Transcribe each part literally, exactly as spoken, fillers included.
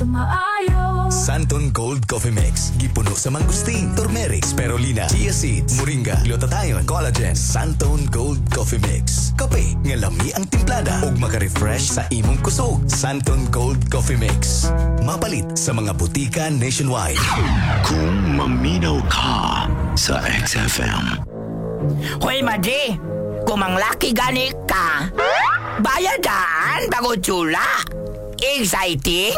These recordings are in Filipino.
sumaayo. Santon Gold Coffee Mix. Gipuno sa mangustin, turmeric, spirulina, chia seeds, moringa, glutathione, collagen. Santon Gold Coffee Mix. Kape nga lami ang timplada ug maka-refresh sa imong kusog. Santon Gold Coffee Mix. Mapalit sa mga butika nationwide. Kung maminaw ka sa X F M. Hoy, Maji! Kung manglaki gani ka, bayadan bago tsula. Exciting?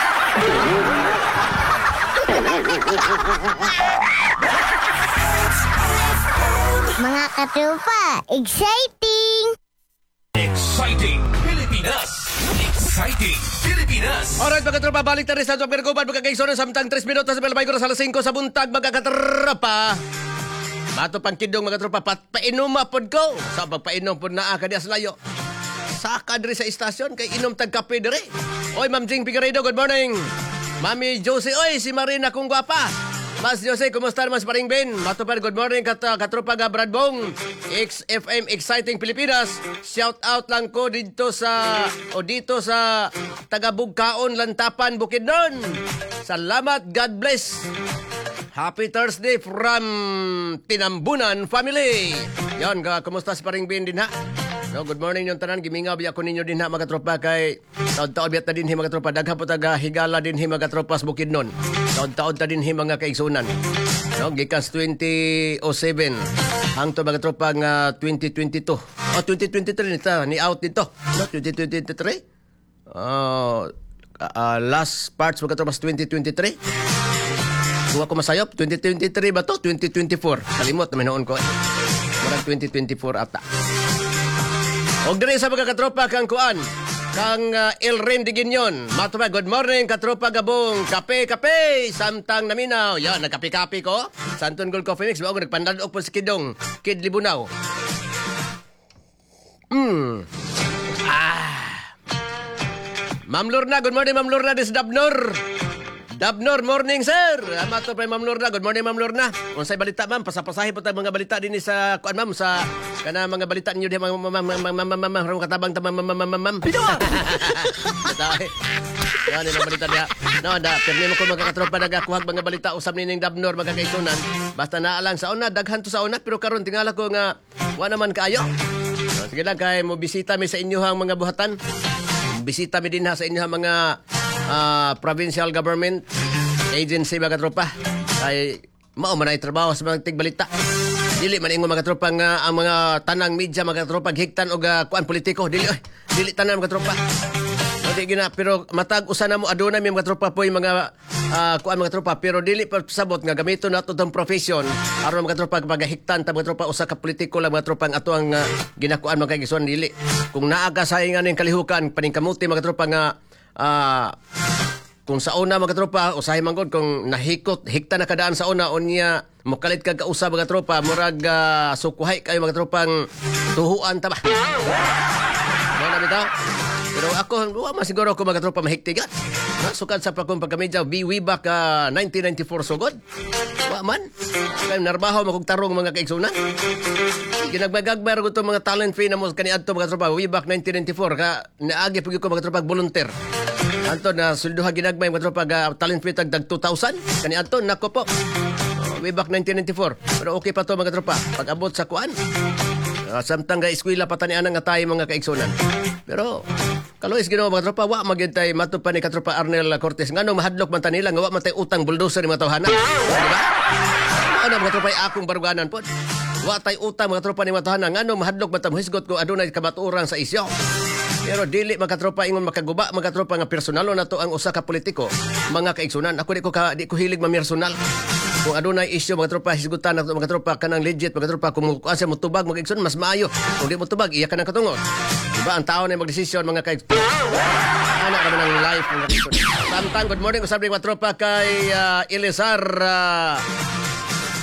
Mga katrupa, exciting! Exciting Pilipinas! Exciting Pilipinas! Alright mga katropa, balik na rin sa Top Garguban. Magkakaiso na samtang tres minutos sa Belabay ko na sa alas singko sa buntag mga katropa. Mato pang kidong mga tropa, pat painuma pod ko. Sa pagpainom pod na ka diya sa layo. Saka diri sa istasyon kay inom tag kape diri. Oy Ma'am Jing Figueredo, good morning. Mami Josie, oy si Marina kung gwapa. Mas Josie, kumusta naman si Paring Ben? Mato pa, good morning kat katropa ga Bradbong. X F M Exciting Pilipinas. Shout out lang ko dito sa o dito sa Tagabugkaon, Lantapan, Bukidnon. Salamat, God bless. Happy Thursday from Tinambunan family. Yon, kumusta si Paring Ben din ha? No, good morning yung tanan. Gimingaw biya ko ninyo din ha mga tropa kay taon-taon biya ta din hi mga tropa. Dagha po taga higala din hi mga tropa sa Bukidnon. Taon-taon ta din hi mga kaigsunan. No, gikas twenty oh seven hangto mga tropa nga twenty twenty-two. Oh, twenty twenty-three nita ni out dito. No, twenty twenty-three. Uh, uh, last parts mga tropa twenty twenty-three. Kung ako masayop, twenty twenty-three ba to? twenty twenty-four. Kalimot naman noon ko. Marang twenty twenty-four ata. Og diri sa mga katropa kang kuan, kang uh, El Rendiginyon. Matupa, good morning katropa gabong. Kape, kape, samtang naminaw. Yan, nagkape-kape ko. Santon Gold Coffee Mix. Bago nagpandadok po si Kidong. Kid Libunaw. Hmm. Ah. Ma'am Lorna, good morning Ma'am Lorna. This is Dabnor. Dabnor, morning sir. Amato pa Ma'am Lorna. Good morning Ma'am Lorna. Unsay balita ma'am? Pasapasahi po tayo mga balita din sa kuan ma'am sa kana mga balita ninyo di mga ma'am ma'am ma'am ma'am katabang ta ma'am ma'am ma'am ma'am. Pino. Tay. Yan ang balita dia. No, da permi mo ko mga katropa nagakuhag mga balita usab nining Dabnor magkakaisunan. Basta naa lang sa una daghan to sa una pero karon tingala ko nga wa naman kaayo. So, sige lang kay mo bisita mi sa inyohang mga buhatan. Bisita mi din ha sa inyohang mga Uh, provincial government agency mga tropa ay mao man ay trabaho sa mga tigbalita. Dili man ingon mga tropa nga ang mga tanang media mga tropa higtan og uh, kuan politiko dili oy dili tanan mga tropa. Di gina pero matag usa na mo aduna mi mga tropa poy mga uh, kuan mga tropa pero dili pa sabot nga gamito nato tong profession aron mga tropa pagahiktan ta mga tropa usa ka politiko lang mga tropa ang ato ang uh, ginakuan mga kagisuan dili kung naa ka saingan ning kalihukan paningkamuti mga tropa nga Ah, uh, kung sa una mga tropa usahay man gud kung nahikot hikta na kadaan sa una unya mokalit ka kausa mga tropa murag uh, sukuhay kayo mga tropang tuhuan ta ba. Mo na bitaw. Pero ako wa man siguro ko mga tropa mahiktigan. Sukad sa pakong pagkamedya be way back uh, nineteen ninety-four so good. Wa man. Kay narbaho magog tarong mga kaigsunan. Ginagbagagbar ko itong mga talent fee na mo kaniadto mga tropa way back nineteen ninety-four ka naagi pag ko mga tropa volunteer. Anto na sulduha ginagbay mga tropa ga talent fee tag two thousand kaniadto nako po. Uh, way back nineteen ninety-four. Pero okay pa to mga tropa pag abot sa kuan. Uh, samtang ga eskwela pa tani anang atay mga kaigsunan. Pero kalois ginawa mga tropa wa magintay matupa ni katropa Arnel Cortez ngano mahadlok man tanila nga wa man tay utang bulldozer ni mga tawhana. Di ba? Ano mga tropa akong baruganan po. Wa tay utang mga tropa ni matahanan ngano mahadlok ba ta hisgot ko adunay kabaturan sa isyo. Pero dili mga tropa ingon makaguba mga tropa nga personalo nato ang usa ka politiko mga kaigsunan. Ako di ko ka, di ko hilig mamersonal. Kung adunay isyu mga tropa hisgutan nato mga tropa kanang legit mga tropa kung kuan sa mutubag mga kaigsunan mas maayo. Kung di mo tubag iya ka nang katungod. Diba ang tao na magdesisyon mga kaigsunan. Ana ka ng life mga kaigsunan. Samtang good morning usab mga tropa kay uh, Elizar uh,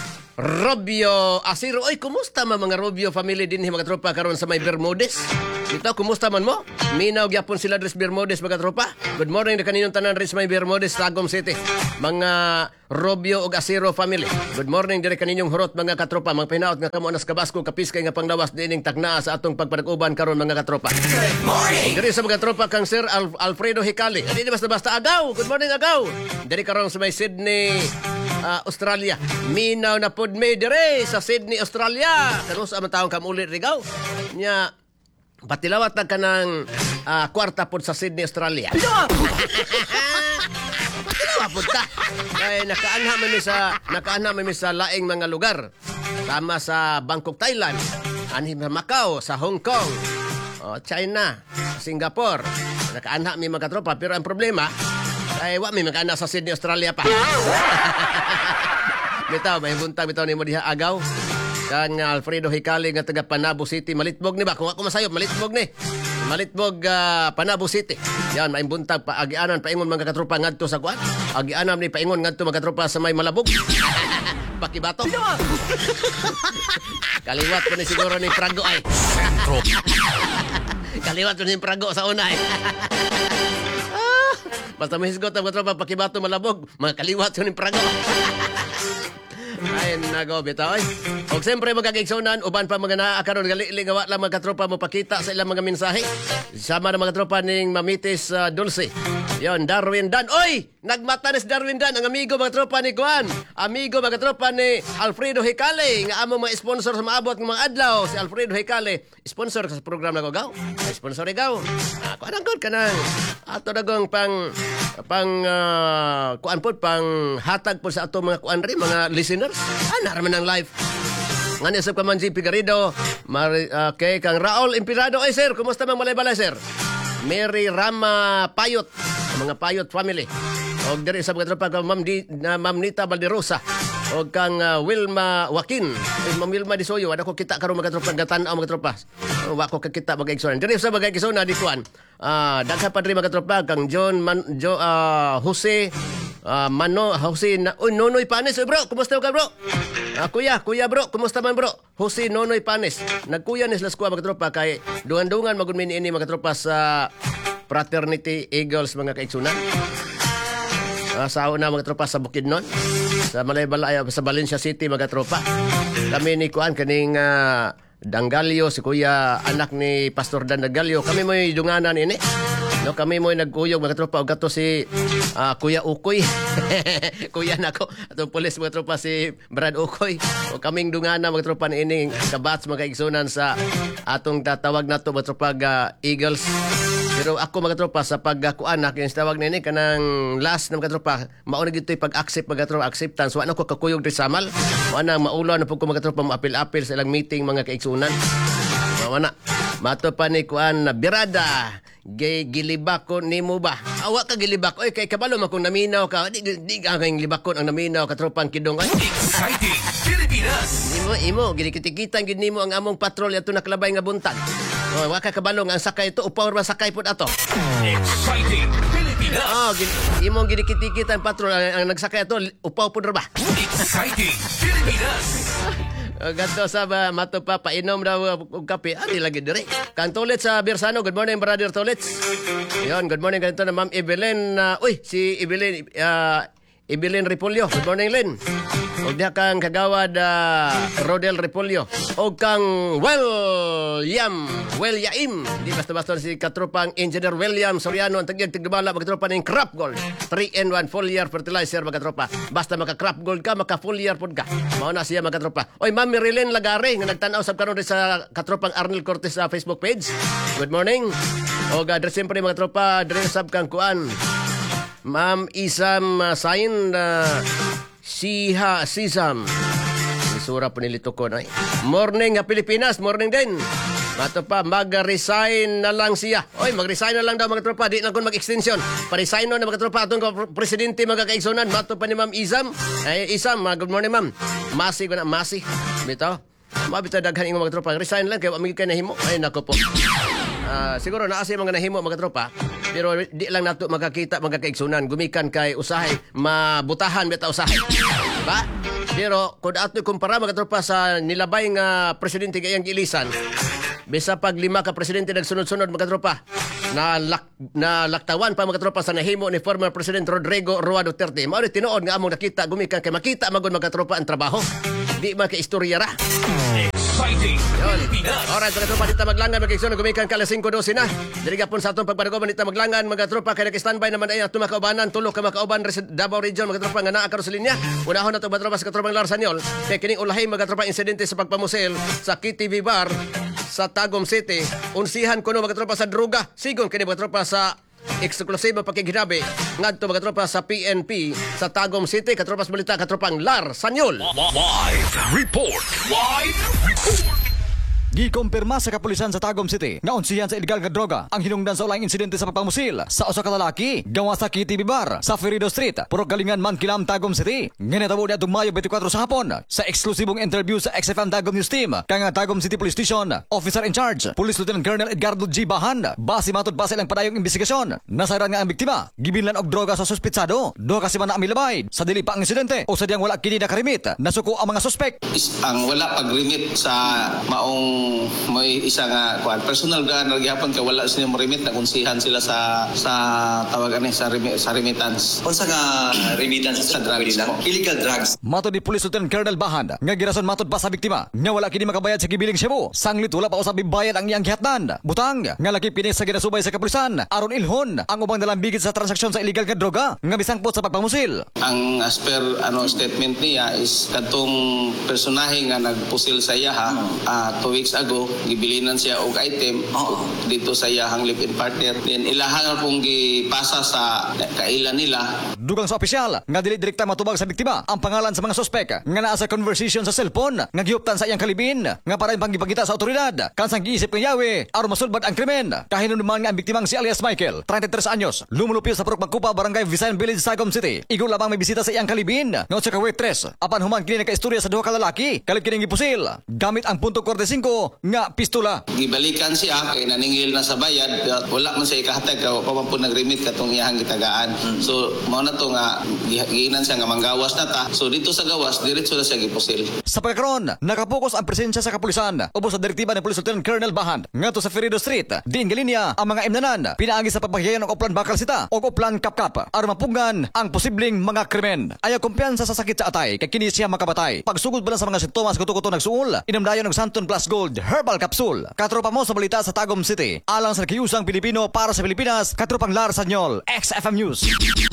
Robio Asiro. Oy, kumusta ma mga Robio family din mga tropa karon sa may Bermudez? Ito, kumusta man mo? Minaw gyapon sila Dres Bermudez mga tropa. Good morning na kaninyong tanan Dres May Bermudez, Tagum City. Mga Robio ug Asiro family. Good morning dire kaninyong hurot mga katropa. Magpahinaot nga kamo anas kabasko kapiskay nga panglawas dining tagna sa atong pagpanag-uban karon mga katropa. Good morning. Dire sa mga tropa kang Sir Al- Alfredo Hicali. Dili basta-basta agaw. Good morning agaw. Dire karon sa may Sydney, uh, Australia. Minaw na pod me dire sa Sydney, Australia. Kano sa man taong kamulit rigaw. Nya patilawat na ka ng uh, kwarta pod sa Sydney, Australia. Patilawa pod ka. Kaya nakaanha man mi sa nakaanha man mi sa laing mga lugar. Tama sa Bangkok, Thailand, anhi sa Macau, sa Hong Kong, oh, China, Singapore. Nakaanha mi mga tropa pero ang problema ay wa mi makaanha sa Sydney, Australia pa. Bitaw, may buntag bitaw nimo diha agaw. Kan nga Alfredo Hicali nga taga Panabo City, Malitbog ni ba? Kung ako masayop, Malitbog ni. Malitbog, uh, Panabo City. Yan, may buntag pa agianan paingon mga katropa ngadto sa kuan. Agianan ni paingon ngadto mga katropa sa may Malabog. Pakibato. Kaliwat ko ni siguro ni Prago ay. Kaliwat ko ni Prago sa una ay. Basta mahisgot ang mga tropa Pakibato Malabog, mga kaliwat ko ni Prago. Ay, nago, bitaw. O siyempre magkakaigsunan, uban pa mga naakaroon, galiling gawa lang mga tropa mo pakita sa ilang mga mensahe. Sama na mga tropa ning Mamitis uh, Dulce. Yon, Darwin Dan. Oy! Nagmata na si Darwin Dan, ang amigo mga tropa ni Juan. Amigo mga tropa ni Alfredo Hicali. Nga among mga sponsor sa maabot ng mga adlaw. Si Alfredo Hicali, sponsor sa program na Gogaw. Sponsor Igaw. Ah, kuan ang ka nang ato dagong pang pang uh, kuan po, pang hatag po sa ato mga kuan rin, mga listeners. Ah, naraman ang live. Nga niya sa kaman G P Garrido, Mari, uh, kay kang Raul Impirado. Ay sir, kumusta mang malay-balay sir? Mary Rama Payot, mga Payot family. O diri sa mga tropa kang Ma'am, Di, na Ma'am Nita Balderosa. O kang uh, Wilma Joaquin. Eh, Ma'am Wilma Disoyo. Ada ko kita karon mga tropa gatanaw mga tropa. O wa ko kakita mga igsoon. Diri sa mga igsoon na dikuan. Ah, uh, daghan pa diri mga tropa kang John Man, Jo, uh, Jose uh, Mano Jose na, oh, Nonoy Panes. Oh, bro, kumusta ka bro? Uh, kuya, kuya bro, kumusta man bro? Jose Nonoy Panes. Nagkuya ni sila mga tropa kay dungan-dungan magud mi ini mga tropa sa Fraternity Eagles mga kaigsunan. Uh, sa una mga tropa sa Bukidnon, sa Malaybalay, sa Valencia City mga tropa. Kami ni Kuan kaning uh, Dangalio, si kuya anak ni Pastor Dan Dangalio. Kami mo dunganan ini. No, kami mo nagkuyog mga tropa og gato si uh, Kuya Ukoy. Kuya nako atong pulis mga tropa si Brad Ukoy. O kaming dungana mga tropa ini kabats mga igsunan sa atong tatawag nato mga tropa uh, Eagles. Pero ako mga tropa sa pagkuan nak yung tawag nini kanang last na mga tropa mao na gitoy pag-accept mga tropa acceptance wa na ko kakuyog di samal wa na maulo na pud ko mga tropa mo-apil-apil sa ilang meeting mga kaigsunan wa na mato pa ni kuan na birada gay gilibakon nimo ba awa ka gilibak oy kay kabalo man kung naminaw ka di di ka kay libakon ang naminaw ka tropang kidong ay Exciting Pilipinas. imo imo ginikita gid nimo ang among patrol ato naklabay nga buntag. Oh, wa ka kabalo ang sakay ito upaw ra sakay pud ato. Exciting Pilipinas. Oh, imong ginikita ang patrol ang, ang nagsakay ato upaw pud ra ba? Exciting Pilipinas. Ganto sa ba mato pa painom daw og kape ari lagi dire. Kang Tolets sa Bersano. Good morning brother Tolets. Yon, good morning ganito na Ma'am Evelyn. Uh, uy, si Evelyn uh, Evelyn Repolyo. Good morning Len. Og diha kang kagawad uh, Rodel Repolyo. Og kang William William. Di basta-basta si katropang Engineer William Soriano ang tagyag tigdumala magkatropa ning Crop Gold. three in one full year fertilizer magkatropa. Basta maka Crop Gold ka, maka full year pod ka. Mao na siya magkatropa. Oy, Ma'am Marilyn Lagare nga nagtan-aw sab karon sa katropang Arnel Cortez sa Facebook page. Good morning. Og uh, dire siyempre mga tropa, dire sab kang kuan. Ma'am Isam uh, Sain uh, Siha Sisam. Isura po nilito ko na. Morning ha Pilipinas, morning din. Mato pa, mag-resign na lang siya. Oy, mag-resign na lang daw mga tropa. Di na kung mag-extension. Pa-resign na mga tropa. Atong presidente mga kaigsunan. Mato pa ni Ma'am Isam. Ay, Isam, good morning Ma'am. Masi ko na, Masi. Bito. Mabito daghan yung mga tropa. Resign lang, kaya amig kayo nahimo. Ay, nako po. Uh, siguro naasi mga nahimo mga tropa. Pero di lang nato makakita mga kaigsunan. Gumikan kay usahay. Mabutahan bita usahay. Diba? Pero kung ato kumpara mga tropa sa nilabay nga presidente kayang ilisan, Bisa pag lima ka presidente nagsunod-sunod mga tropa. Na, lak, na laktawan pa mga tropa sa nahimo ni former President Rodrigo Roa Duterte. Mao ni tinuod nga among nakita gumikan kay makita magud mga tropa ang trabaho. Di man kay istorya ra. Exciting Pilipinas. Alright, mga tropa, dito maglangan, mag-ikson, gumikan ka alas singko dosi na. Diriga po sa atong pagpanagoban, dito maglangan, mga tropa, kaya nag-standby naman ay atong makaubanan, tulog ka makauban, Davao Region, mga tropa, nga naa karon sa linya. Unahon na ito, mga tropa, sa katropang Larsanyol, kaya kining ulahay, mga tropa, insidente sa pagpamusil sa K T V Bar sa Tagum City. Unsihan ko no, mga tropa, sa droga. Sigon, kini mga tropa, sa eksklusibo pakiginabi ngadto mga tropa sa P N P sa Tagum City. Katropas balita, katropang Larsanyol. Live report. Live report. Gikumpirma sa kapulisan sa Tagum City nga unsihan sa illegal nga droga ang hinungdan sa ulang insidente sa pagpamusil sa usa ka lalaki gawa sa K T V Bar sa Ferido Street, Purok Galingan, Mankilam, Tagum City. Nginitabo niya itong Mayo twenty-four sa hapon sa eksklusibong interview sa X F M Tagum News Team kang Tagum City Police Station Officer in Charge Police Lieutenant Colonel Edgardo G. Bahan. Base matod pa silang padayong investigasyon, nasaran nga ang biktima gibilan og droga sa suspetsado. Do kasi man na amilabay sa dili pa ang insidente o sadyang wala kini nakarimit. Nasuko ang mga suspek. Is, ang wala pag-remit sa maong may isa nga kuan personal ga nagyapon ka wala sila mo remit nagunsihan sila sa sa tawag ani sa remi, sa remittance. Unsa nga remittance sa drugs mo? Illegal drugs. Matod ni Police Lieutenant Colonel Bahan nga girason matod pa sa biktima nga wala kini makabayad sa gibiling Cebu. Sanglit wala pa usab bayad ang iyang gihatdan. Butang nga lakip kini sa ginasubay sa kapulisan aron ilhon ang ubang dalambigit sa transaksyon sa illegal nga droga nga bisangpot sa pagpamusil. Ang as per ano statement niya is kadtong personahe nga nagpusil sa iya ha uh, two weeks ago gibilinan siya og item oh. dito sa iyang live-in partner. Then ilahan pong gipasa sa kailan nila. Dugang sa opisyal nga dili direkta matubag sa biktima ang pangalan sa mga suspek nga naa sa conversation sa cellphone nga gihuptan sa iyang kalibin nga para panggipangita sa otoridad kansang giisip nga yawi aron masulbad ang krimen. Kahinuman nga ang biktimang si alias Michael, thirty-three anyos, lumulupyo sa Purok Magkupa, Barangay Visayan Village, Tagum City. Igo lamang may bisita sa iyang kalibin nga sa ka waitress. Apan human kini nakaistorya sa duha ka lalaki kalib kini gipusil gamit ang punto forty-five nga pistola. Gibalikan siya kay naningil na sa bayad, wala man siya ikahatag ka pa man po nag-remit katong iyang gitagaan. Mm. So mao na to nga giinan siya nga manggawas na ta. So dito sa gawas diretso na siya gipusil. Sa pagkakaroon nakapokus ang presensya sa kapulisan ubos sa direktiba ni Police Lieutenant Colonel Bahan ngadto sa Ferido Street. Diin galinya ang mga imnanan pinaagi sa pagbahigayon og uplan bakal sita o uplan kapkap aron mapunggan ang posibleng mga krimen. Ayaw kumpiyansa sa sakit sa atay kay kini siya makabatay. Pagsugod pa lang sa mga sintomas kuto-kuto nagsuol, inamdayon og Santon Plus Gold Herbal Capsule. Katropa mo sa balita sa Tagum City. Alang sa nakiusang Pilipino para sa Pilipinas, katropang Larsanyol, X F M News.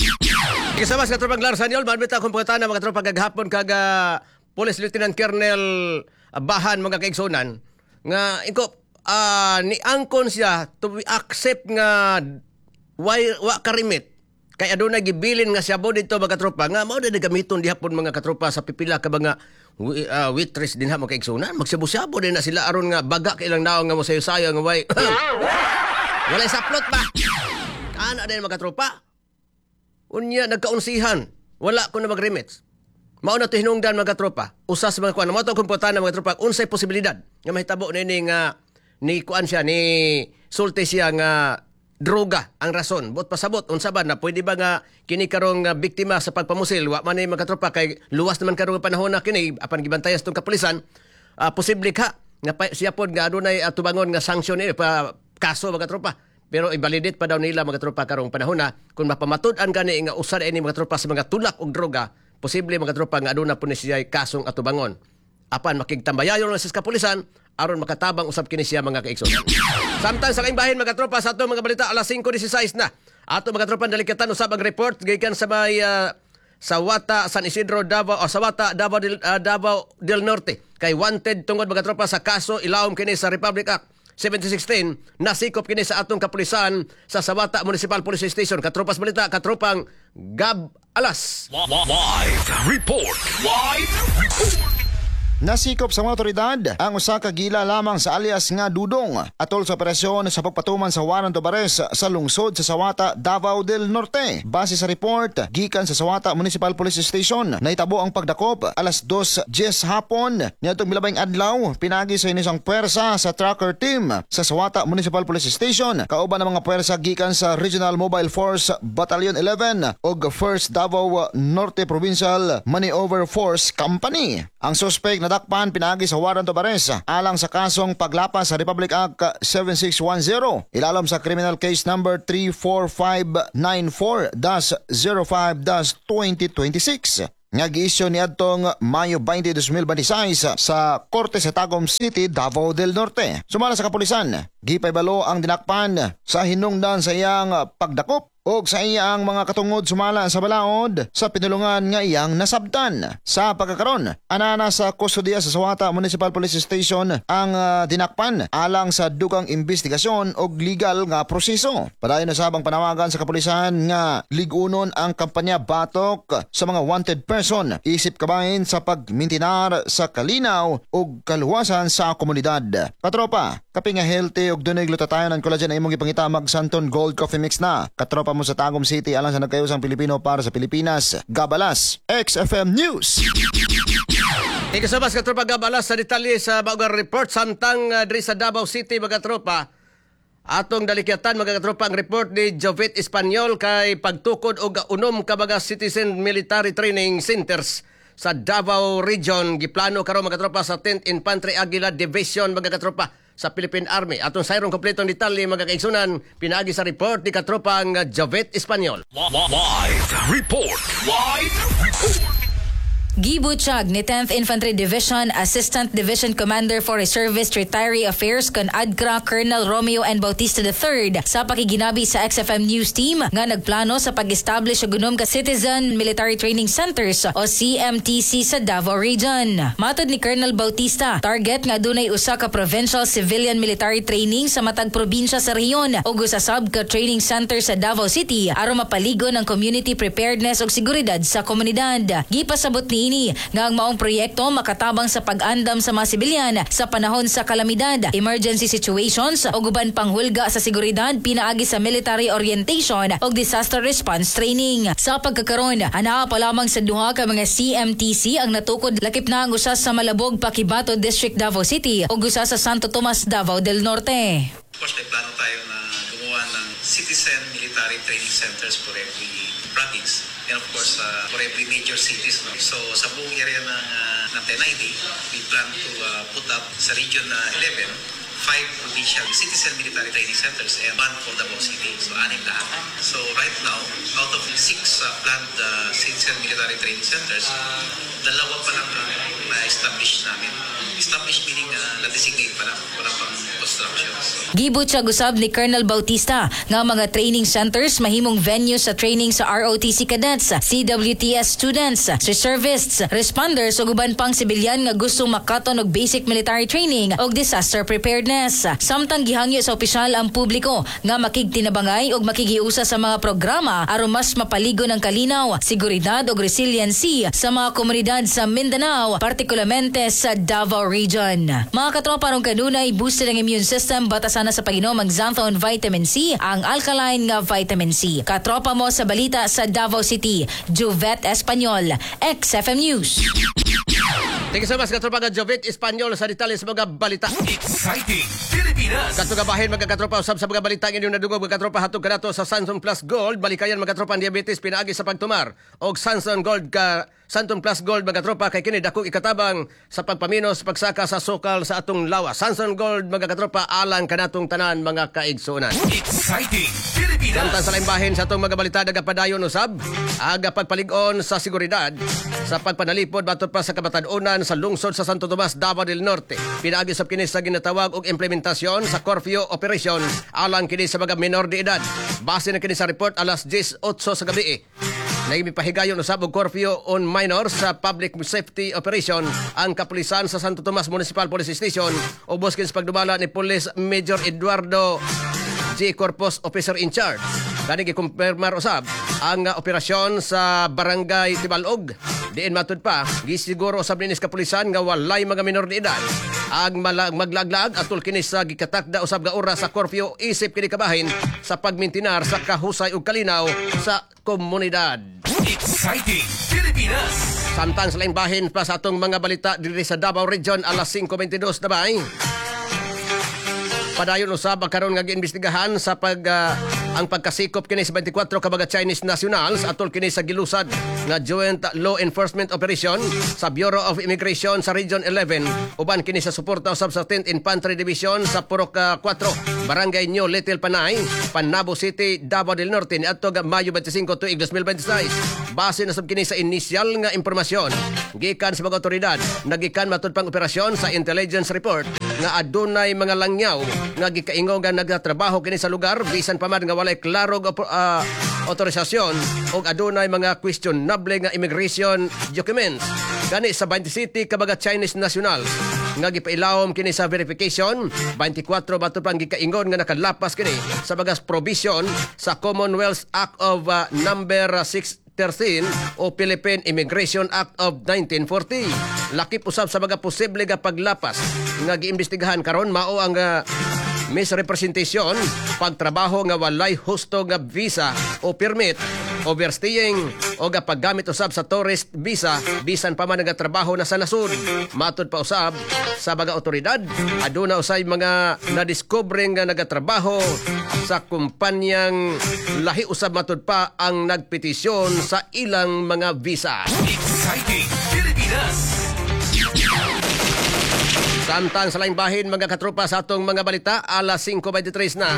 Kasama sa katropang Larsanyol, mabita akong pagkatana mga katropang kaghapon kaga Police Lieutenant Colonel Bahan mga kaigsunan nga iko uh, ni angkon siya to accept nga why wa karimit kay aduna gibilin nga siya bo dito mga katropa nga mao na gamiton dihapon mga katropa sa pipila ka mga uh, waitress din ha mga kaigsunan magsabo-sabo din na sila aron nga baga kailang naong nga mo sayo-sayo nga way wala saplot ba kana din mga katropa unya nagkaunsihan wala ko na mag-remits. Mao na to hinungdan mga tropa. Usas mga kuan. Mao to kumputan ng mga tropa. Unsay posibilidad nga mahitabo nini nga ni kuan siya ni sulti siya nga droga ang rason. Bot pasabot unsa ba na pwede ba nga kini karong uh, biktima sa pagpamusil wa man ni mga tropa kay luwas naman karong panahon na kini apan gibantayas tong kapulisan. Uh, posible ka nga pa, siya pod nga adunay uh, tubangon nga sanction ni pa kaso mga tropa. Pero i-validate pa daw nila mga tropa karong panahon na kung mapamatud-an gani nga usa ini mga tropa sa mga tulak og droga. Posible mga tropa nga aduna po ni siya kasong atubangon. Apan makigtambayayon na sa kapulisan aron makatabang usab kini siya mga kaigsoon. Samtang sa kaimbahin mga tropa sa ato mga balita alas singko dieciséis na. Ato mga tropa dalikatan usab ang report gikan sa may uh, Sawata San Isidro Davao o Sawata Davao del, uh, Davao del Norte kay wanted tungod mga tropa sa kaso ilawom kini sa Republic Act seventeen sixteen nasikop kini sa atong kapulisan sa Sawata Municipal Police Station. Katropas balita katropang Gab Alas. Live report. Live report. Nasikop sa mga otoridad ang usa ka gila lamang sa alias nga Dudong atol sa operasyon sa pagpatuman sa warrant of arrest sa lungsod sa Sawata, Davao del Norte. Base sa report gikan sa Sawata Municipal Police Station, nahitabo ang pagdakop alas dos diyes hapon niadtong milabayng adlaw pinagi sa inisang puwersa sa tracker team sa Sawata Municipal Police Station kauban ng mga puwersa gikan sa Regional Mobile Force Battalion eleven ug first Davao Norte Provincial Maneuver Force Company. Ang suspect na nadakpan pinaagi sa warrant of arrest alang sa kasong paglapas sa Republic Act seven six one zero ilalom sa criminal case number three four five nine four dash zero five dash twenty twenty-six. Nga gi-issue ni adtong Mayo twenty, two thousand twenty-six sa Korte sa Tagum City, Davao del Norte. Sumala sa kapulisan, gipaybalo ang dinakpan sa hinungdan sa iyang pagdakop o sa iyang mga katungod sumala sa balaod sa pinulungan nga iyang nasabtan. Sa pagkakaron, anana sa kustodiya sa Sawata Municipal Police Station ang uh, dinakpan alang sa dugang investigasyon o legal nga proseso. Padayon na sabang panawagan sa kapulisan nga ligunon ang kampanya batok sa mga wanted person isip kabahin sa pagmintinar sa kalinaw o kaluwasan sa komunidad. Katropa, kaping nga healthy og dunay glutatayon ang collagen ay imong ipangitamag Santon Gold Coffee Mix na. Katropa mo sa Tagum City alang sa nagkayusang Pilipino para sa Pilipinas. Gabalas, X F M News. Thank you so much, katropa Gabalas, sa detalye sa Baugar Report. Samtang uh, diri sa Davao City, mga katropa, atong dalikyatan, mga katropa, ang report ni Jovet Espanyol kay pagtukod o unom ka mga Citizen Military Training Centers sa Davao Region. Giplano karon mga katropa sa tenth Infantry Aguila Division, mga katropa, sa Philippine Army. Atong sayrong kompletong detalye, mga kaigsunan, pinaagi sa report ni katropang Jovet Espanyol. Live report. Live report. Gibutyag ni tenth Infantry Division Assistant Division Commander for Reservist Retiree Affairs kon Adcra Colonel Romeo N. Bautista the third sa pakiginabi sa X F M News Team nga nagplano sa pag-establish og gunom ka Citizen Military Training Centers o C M T C sa Davao Region. Matod ni Colonel Bautista, target nga dunay usa ka Provincial Civilian Military Training sa matag probinsya sa rehiyon ug usa sab ka training center sa Davao City aron mapaligon ang community preparedness ug seguridad sa komunidad. Gipasabot ni ini nga ang maong proyekto makatabang sa pag-andam sa mga sibilyan sa panahon sa kalamidad, emergency situations o guban panghulga sa seguridad pinaagi sa military orientation o disaster response training. Sa pagkakaron, anaa pa lamang sa duha ka mga C M T C ang natukod lakip na ang usa sa Malabog, Paquibato District, Davao City o usa sa Santo Tomas, Davao del Norte. Of course, may plano tayo na gumawa ng Citizen Military Training Centers for every province. And of course, uh, for every major cities. No? So, sa buong area ng, uh, ng ten I D, we plan to uh, put up sa Region uh, eleven, five provincial Citizen Military Training Centers and one for Davao City. So, anim lahat. So, right now, out of six uh, planned uh, Citizen Military Training Centers, uh, dalawa pa lang uh, na-establish namin. Established meaning uh, na-designate pa lang. Wala pang construction. So, Gibutyag usab ni Colonel Bautista nga mga training centers mahimong venue sa training sa R O T C cadets, C W T S students, reservists, responders ug uban pang sibilyan nga gustong makaton og basic military training ug disaster preparedness. Samtang gihangyo sa opisyal ang publiko nga makigtinabangay ug makigiusa sa mga programa aron mas mapaligon ang kalinaw, seguridad ug resiliency sa mga komunidad sa Mindanao, partikularmente sa Davao Region. Mga katropa, ron kanunay boosted ang immune system batasan na sa pag-inom ang Xanthone Vitamin C, ang alkaline nga vitamin C. Katropa mo sa balita sa Davao City, Jovet Espanyol, X F M News. Thank you so much, katropa nga Jovet Espanyol sa detalye sa mga balita. Exciting Pilipinas. Katugabahin mga katropa usab sa mga balita inyong nadungog mga katropa hatog kanato sa Santon Plus Gold. Balikayan mga katropa ang diabetes pinaagi sa pagtumar og Santon Gold ka Santon Plus Gold mga katropa kay kini dakong ikatabang sa pagpaminos pagsaka sa sukal sa atong lawas. Santon Gold mga katropa alang kanatong tanan mga kaigsunan. Exciting Pilipinas. Samtang sa laimbahin sa atong mga balita nagapadayon usab aga pagpalig-on sa seguridad sa pagpanalipod batot pa sa kabatan-unan sa lungsod sa Santo Tomas, Davao del Norte. Pinaagi sa kini sa ginatawag og implementasyon sa curfew operation alang kini sa mga menor de edad. Base na kini sa report alas ten eight sa gabi. Nagmipahigayon usab og curfew on minors sa public safety operation ang kapulisan sa Santo Tomas Municipal Police Station ubos kini sa pagdumala ni Police Major Eduardo G. Corpus, Officer in Charge. Kani gikumpirmar usab ang uh, operasyon sa Barangay Tibalog. Diin matud pa, gisiguro usab ninis kapulisan nga walay mga minor de edad ang maglaglag atul kini sa gikatakda usab nga oras sa curfew isip kini kabahin sa pagmintinar sa kahusay ug kalinaw sa komunidad. Exciting Pilipinas. Samtang sa laing bahin pa sa atong mga balita diri sa Davao Region alas five twenty-two na ba? Padayon usab karon nga giimbestigahan sa pag uh, ang pagkasikop kini sa twenty-four ka mga Chinese nationals atol kini sa gilusad nga Joint Law Enforcement Operation sa Bureau of Immigration sa Region eleven uban kini sa suporta usab sa tenth Infantry Division sa Purok uh, four Barangay New Little Panay, Panabo City, Davao del Norte niadto nga Mayo twenty-five tuig twenty twenty-six. Base na sab kini sa inisyal nga impormasyon gikan sa mga otoridad nagikan matud pang operasyon sa intelligence report nga adunay mga langyaw nga gikaingon nga nagtrabaho kini sa lugar bisan pa man nga walay klaro nga uh, otorisasyon o adunay mga questionable nga immigration documents gani sa twenty city ka mga Chinese nationals nga gipailawom kini sa verification twenty-four bato pang gikaingon nga nakalapas kini sa bagas provision sa Commonwealth Act of uh, number six thirteen o Philippine Immigration Act of nineteen forty. Lakip usab sa mga posible nga paglapas nga giimbestigahan karon mao ang uh, misrepresentation, pagtrabaho nga walay husto nga visa o permit, overstaying o nga paggamit usab sa tourist visa bisan pa man nagatrabaho na sa nasud. Matud pa usab sa mga otoridad aduna usay mga nadiskubre nga nagatrabaho sa kumpanyang lahi usab matud pa ang nagpetisyon sa ilang mga visa. Exciting Pilipinas. Samtang sa laing bahin mga katropa sa atong mga balita alas five twenty-three na.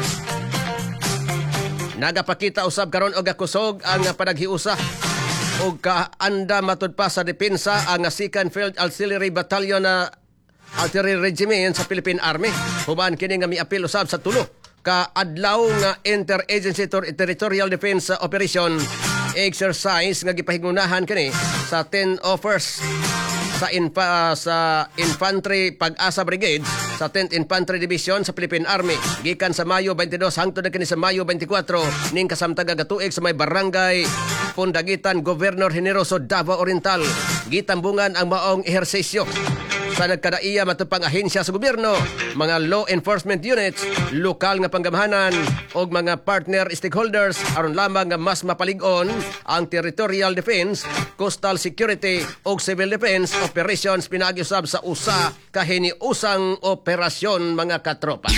Nagapakita usab karon og kusog ang panaghiusa og kaanda matud pa sa depensa ang second Field Artillery Battalion na Artillery Regiment sa Philippine Army. Human kini nga miapil usab sa tulo ka adlaw nga Interagency Ter- Territorial Defense Operation exercise nga gipahingunahan kini sa ten offers sa infa, sa Infantry Pag-asa Brigade sa tenth Infantry Division sa Philippine Army gikan sa Mayo twenty-two hangtod na kini sa Mayo twenty-four ning kasamtang gatuig sa may barangay Pundagitan, Governor Generoso, Davao Oriental. Gitambungan ang maong ehersisyo sa nagkadaiya matupang ahensya sa gobyerno, mga law enforcement units, lokal nga panggamahanan o mga partner stakeholders aron lamang nga mas mapalig-on ang territorial defense, coastal security o civil defense operations pinagiusab sa usa ka hiniusang operasyon mga katropa.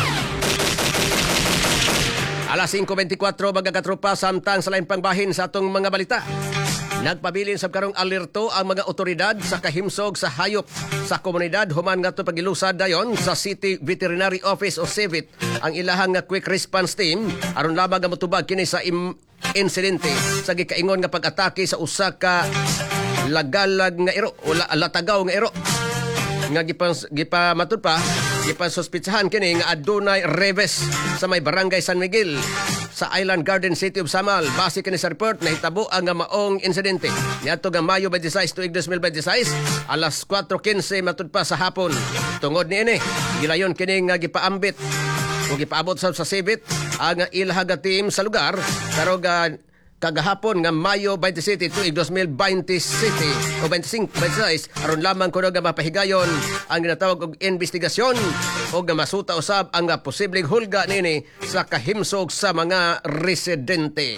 alas five twenty-four mga katropa samtang sa lain pangbahin sa atong mga balita. Nagpabilin sa karong alerto ang mga otoridad sa kahimsog sa hayop sa komunidad human ngadto pagilusad dayon sa City Veterinary Office o C V I T ang ilahang nga quick response team aron lamang nga motubag kini sa im- insidente sa gikaingon nga pag-atake sa usa ka lagalag nga iro o la- latagaw nga iro nga gipas gipamatud pa gipasospitsahan kini nga adunay reves sa may barangay San Miguel sa Island Garden City of Samal. Base kini sa report nahitabo ang nga maong insidente niadto nga Mayo twenty-six tuig twenty twenty-six alas four fifteen matud pa sa hapon. Tungod niini gilayon kini nga gipaambit o gipaabot sa sa C V I T ang ilahaga team sa lugar karog kagahapon nga Mayo twenty-seven tuig twenty twenty o twenty-five twenty-six aron lamang kuno nga mapahigayon ang ginatawag og investigasyon o nga masuta usab ang nga posibleng hulga nini sa kahimsog sa mga residente.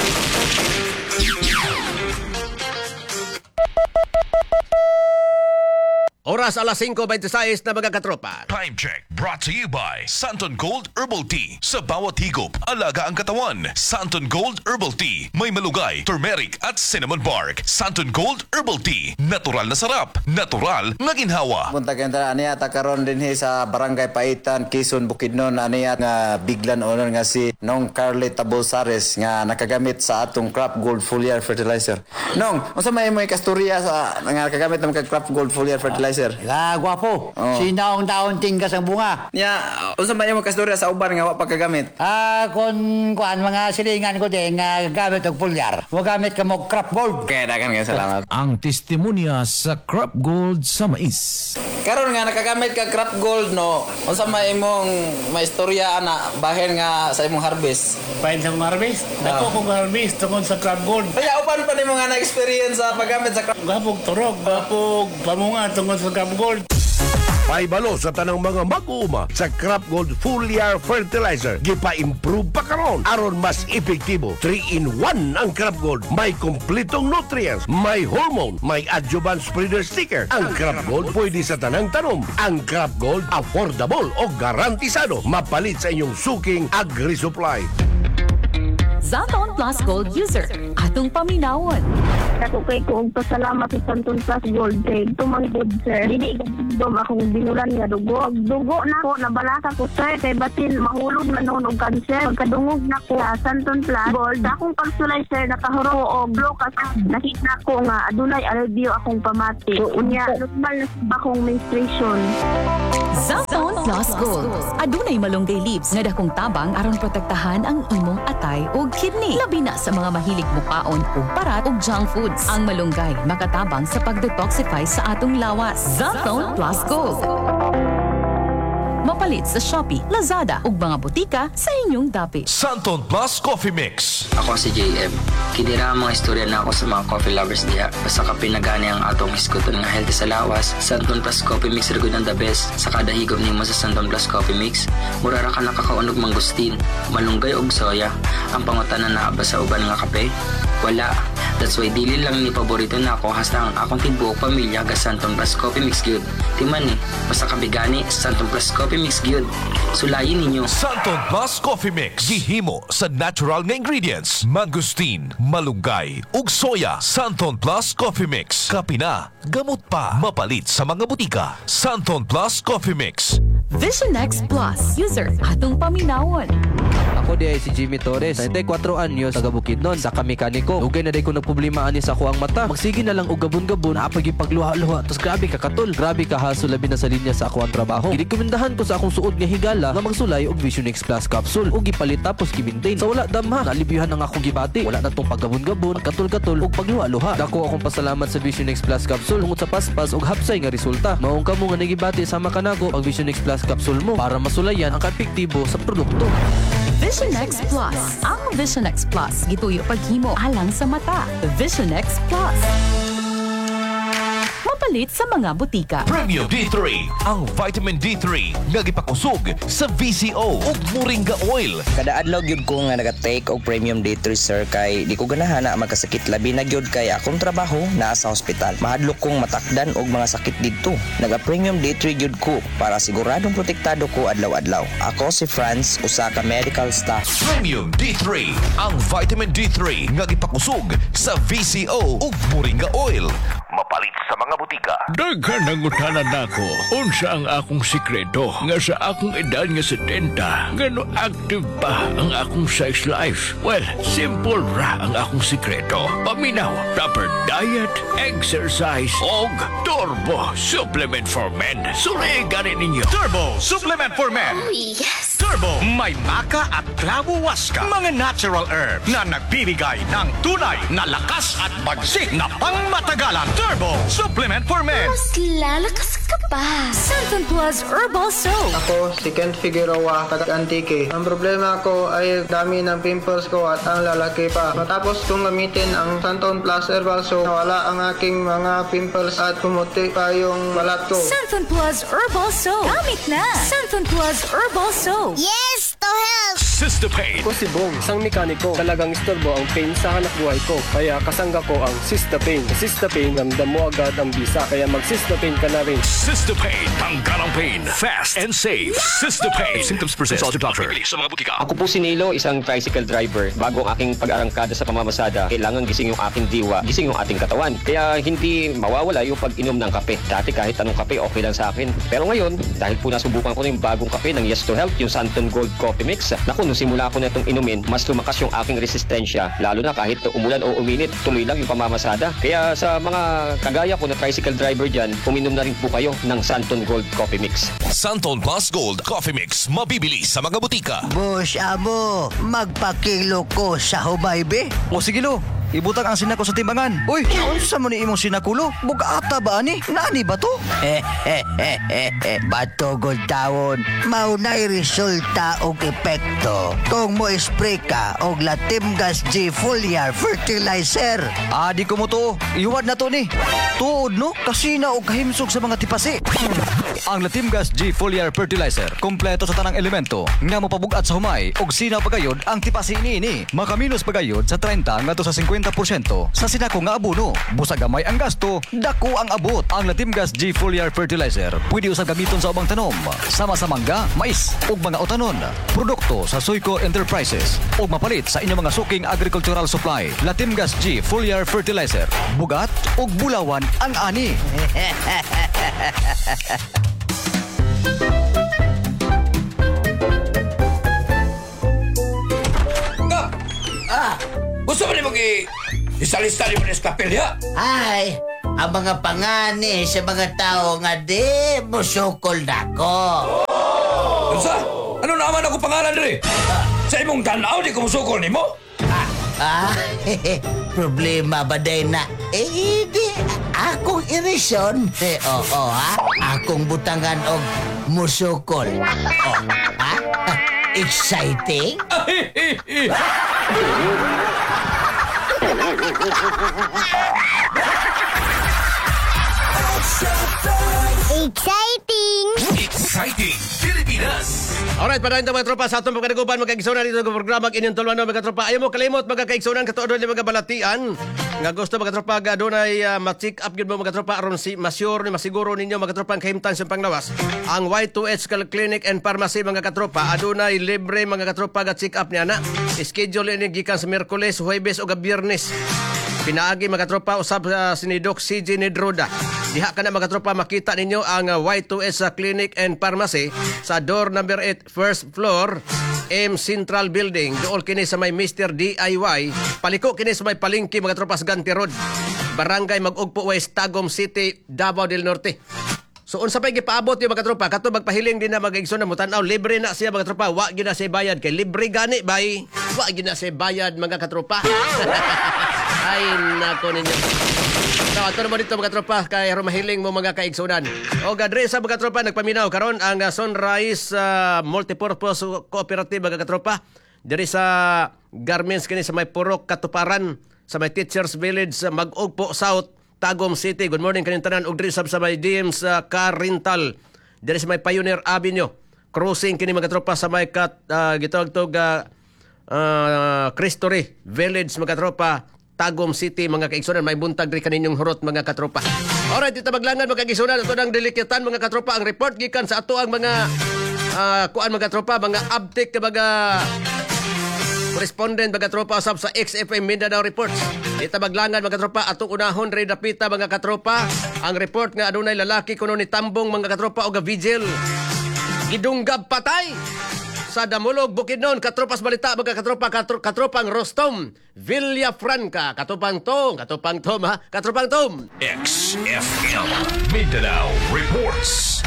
Oras alas five twenty-six na mga katropa. Time check brought to you by Santon Gold Herbal Tea. Sa bawat higop, alaga ang katawan. Santon Gold Herbal Tea. May malugay, turmeric at cinnamon bark. Santon Gold Herbal Tea. Natural na sarap. Natural nga ginhawa. Punta kenta aniya takaron din hi sa Barangay Paitan, Quezon, Bukidnon aniya nga biglan onon nga si Nong Carly Tabosares nga nakagamit sa atong Crop Gold Foliar Fertilizer. Nong, unsa may mo kasturya sa nga nakagamit ng Crop Gold Foliar Fertilizer? Ah, gwapo. Oh. Sinaong taon tingkas ang bunga. Ya, unsa man imong kasturya sa uban nga wa pagkagamit? Ah, kun kuan mga silingan ko din nga gamit og foliar. Wa gamit ka mo Crop Gold. Kaya dagan nga salamat. Ang testimonya sa Crop Gold sa mais. Karon nga nakagamit ka Crop Gold no. Unsa may imong maistorya ana bahin nga sa imong harvest? Bahin sa imong harvest? Dako kong harvest tungod sa Crop Gold. Kaya upan pa nimo nga na-experience sa paggamit sa Crop Gold? Gapog turog, gapog pamunga tungod sa Crop Gold. Paibalo sa tanang mga mag-uuma sa Crop Gold Foliar Fertilizer. Gipa-improve pa karon aron mas epektibo. three in one ang Crop Gold. May kumpletong nutrients, may hormone, may adjuvant spreader sticker. Ang Crop Gold pwede sa tanang tanom. Ang Crop Gold affordable o garantisado. Mapalit sa inyong suking agri-supply. Zaton Plus Gold user. Atong paminawon. Ako kay ko pasalamat sa Santon Plus Gold kay tumanggod sir. Dili dom akong binulan nga dugo. Dugo na ko nabalaka ko sir kay batin mahulog na noon og cancer. Pagkadungog na ko sa Santon Plus Gold akong pagsulay sir nakahuro og blokas. Nakita ko nga adunay alivio akong pamati. Unya normal na akong menstruation. Zaton Plus Gold. Adunay malunggay leaves nga dakong tabang aron protektahan ang imong atay ug kidney. Labi na sa mga mahilig mukaon ug parat ug junk foods. Ang malunggay makatabang sa pag-detoxify sa atong lawas. Zaton Plus Gold. Mapalit sa Shopee, Lazada ug mga butika sa inyong dapit. Santon Plus Coffee Mix. Ako si J M. Kinira ang mga istorya na ako sa mga coffee lovers diha. Basta kapin nagani ang atong iskuton nga healthy sa lawas, Santon Plus Coffee Mix ra gud ang the best. Sa kada higop nimo sa Santon Plus Coffee Mix, mura ra ka nakakaunog mangustin, malunggay og soya. Ang pangutanan na ba sa uban nga kape? Wala. That's why dili lang ni paborito na ako hasta ang akong tibuok pamilya ga Santon Plus Coffee Mix gyud. Timan ni, basta kabigani Santon Plus Coffee Mix gyud. Sulayin ninyo. Santon Plus Coffee Mix. Gihimo sa natural nga ingredients. Mangustin, malunggay, ug soya. Santon Plus Coffee Mix. Kape na, gamot pa. Mapalit sa mga butika. Santon Plus Coffee Mix. Vision X Plus user. Atong paminawon. Ako di ay si Jimmy Torres, ninety-four anyos, taga Bukidnon, sa kamikaniko. Ugay na day ko nagproblema ani sa ako ang mata. Magsige na lang og gabon-gabon, napag ipagluha-luha. Tapos grabe ka katol, grabe ka haso labi na sa linya sa ako ang trabaho. Girekomendahan ko sa akong suod nga higala nga magsulay og Vision X Plus capsule ug gipalit tapos gi-maintain. Sa wala damha, nalibyuhan ang akong gibati. Wala na tong paggabon-gabon, katol-katol ug pagluha-luha. Dako akong pasalamat sa Vision X Plus capsule tungod sa paspas ug hapsay nga resulta. Maong kamo nga nagibati sama kanako pag Vision X Plus capsule mo para masulayan ang epektibo sa produkto. Vision X Plus. Ang Vision X Plus gituyo paghimo alang sa mata. Vision X Plus. Mapalit sa mga butika. Premium D three, ang vitamin D three nga gipakusog sa V C O ug Moringa Oil. Kada adlaw gyud ko nga naga-take og Premium D three sir kay di ko ganahan na magkasakit labi na gyud kay akong trabaho naa sa ospital. Mahadlok kong matakdan og mga sakit didto. Naga-Premium D three gyud ko para siguradong protektado ko adlaw-adlaw. Ako si Franz, usa ka medical staff. Premium D three, ang vitamin D three nga gipakusog sa V C O ug Moringa Oil. Mapalit sa mga butika. Daghan ang utanan nako. Unsa ang akong sikreto nga sa akong edad nga setenta, ngano active pa ang akong sex life? Well, simple ra ang akong sikreto. Paminaw, proper diet, exercise, og Turbo Supplement for Men. Suri gani ninyo. Turbo Supplement for Men. Oh, yes! Turbo, may maka at klabo waska. Mga natural herbs na nagbibigay ng tunay na lakas at bagsik na pangmatagalan. Turbo Supplement for Men. Mas lalakas ka pa. Santon Plus Herbal Soap. Ako si Kent Figueroa, taga-Antique. Ang problema ko ay dami ng pimples ko at ang lalaki pa. Matapos kong gamitin ang Santon Plus Herbal Soap, nawala ang aking mga pimples at pumuti pa yung balat ko. Santon Plus Herbal Soap. Gamit na. Santon Plus Herbal Soap. Yes, to help! Sister Pain. Ako si Bong, isang mekaniko. Talagang istorbo ang pain sa hanap buhay ko. Kaya kasangga ko ang Sister Pain. Sister Pain, ramdam mo agad ang bisa. Kaya mag-Sister Pain ka na rin. Sister Pain, tanggal ang pain. Fast and safe. Sister Pain. Symptoms persist. Consult your doctor. Sa mga butika. Ako po si Nilo, isang tricycle driver. Bago ang aking pag-arangkada sa pamamasada, kailangan gising yung aking diwa, gising yung ating katawan. Kaya hindi mawawala yung pag-inom ng kape. Dati kahit anong kape, okay lang sa akin. Pero ngayon, dahil po nasubukan ko na yung bagong kape ng Yes to Health, yung Santon Gold Coffee Mix. Naku, nung simula ko na itong inumin, mas lumakas yung aking resistensya. Lalo na kahit umulan o uminit, tuloy lang yung pamamasada. Kaya sa mga kagaya ko na tricycle driver dyan, uminom na rin po kayo ng Santon Gold Coffee Mix. Santon Plus Gold Coffee Mix, mabibili sa mga butika. Boss amo, magpakilo ko sa humaybe. O sige lo, ibutang ang sinako sa timbangan. Uy, unsa mo ni imong sinakulo? Bugata ba ani? Nani ba to? Eh, eh, eh, eh, eh, batogol tawon. Maunay resulta og epekto. Kung mo spray ka og Latimgas G Foliar Fertilizer. Ah, di ko mo to. Iwad na to ni. Tuod no, kasina og kahimsog sa mga tipasi. Ang Latimgas G Foliar Fertilizer, kompleto sa tanang elemento nga mopabugat sa humay og sinaw pagayod ang tipasi niini. Makaminos pagayod sa thirty ngadto sa fifty fifty percent sa sinako nga abono. Busa gamay ang gasto, dako ang abot. Ang Latimgas G Foliar Fertilizer pwede usab gamiton sa ubang tanom, sama sa mangga, mais ug mga utanon. Produkto sa Soyco Enterprises ug mapalit sa inyong mga suking agricultural supply. Latimgas G Foliar Fertilizer, bugat ug bulawan ang ani. Ah, gusto mo ni mag isalista ni mo sa kapilya? Ay, ang mga pangani sa mga tao nga di musukol nako. Unsa? Ano naman ako pangalan rin? Sa imong tanaw di ko musukol ni mo? Ah, problema ba day na? Eh, di akong irisyon. Eh, oo, oh, ha? Akong butangan og musukol. Oh, ha? Exciting? Exciting! Exciting Pilipinas! Alright, para ito mga tropa, sa atong pagkaguban, magkaigsunan dito sa programa inyong tulwano mga tropa. Ayaw mo kalimot, magkakaigsunan katuodon ni mga balatian. Nga gusto mga tropa, adunay uh, ma-check up yun mo mga tropa, aron si masyur ni masiguro ninyo mga tropa ang kahimtan sa panglawas. Ang Y two H Clinic and Pharmacy mga katropa, adunay libre mga katropa ga check up niya na. Schedule ini gikan sa Miyerkules, Huwebes o Biyernes. Pinaagi mga tropa usab uh, si Doc C J Nedroda. Diha ka na mga tropa makita ninyo ang uh, Y two S Clinic and Pharmacy sa door number eight, first floor, M Central Building. Dool kini sa may Mister D I Y. Paliko kini sa may palengke mga tropa sa Ganti Road. Barangay Mag-ugpo West, Tagum City, Davao del Norte. So unsa pay gipaabot yung mga tropa, kato magpahiling din na mag-igsoon na mutanaw, libre na siya mga tropa, wa gyud na siya bayad kay libre gani bay. Wa gyud na siya bayad mga katropa. Ay nako ninyo. So ato naman dito mga tropa kay mahiling mo mga kaigsunan. O gadre sa mga tropa nagpaminaw karon ang uh, Sunrise uh, Multipurpose Cooperative mga katropa. Diri sa Garments kini sa may Purok Katuparan sa may Teachers Village sa Mag-ugpo South, Tagum City. Good morning kaning tanan og diri sa may D M's uh, Car Rental. Diri sa may Pioneer Avenue. Crossing kini mga tropa sa may kat uh, gitawag tog uh, uh, Cristory Village mga tropa. Tagum City mga kaigsunan, may buntag ri kaninyong hurot mga katropa. Alright, dito maglangan mga kaigsunan, ito ng delikatan mga katropa. Ang report gikan sa ato ang mga uh, kuan mga tropa, mga uptick mga correspondent mga tropa usab sa X F M Mindanao Reports. Dito maglangan mga katropa, atong unahon ri dapita mga katropa. Ang report nga adunay lalaki kuno ni tambong mga katropa o vigil. Gidunggab patay sa Damulog, Bukidnon, katropas balita, mga katropa, katro, katropang Rostom, Villafranca, katupang Tom, katupang Tom ha, katropang Tom. X F M Mindanao Reports.